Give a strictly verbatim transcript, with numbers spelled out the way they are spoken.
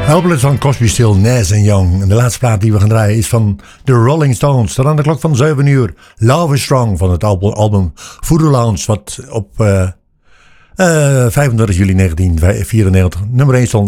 Helpless van Crosby, Still, Nash en Young. En de laatste plaat die we gaan draaien is van The Rolling Stones. Tot aan de klok van zeven uur. Love is Strong van het album, album Voodoo Lounge. Wat op uh, uh, vijfentwintig juli negentien vierennegentig nummer één stond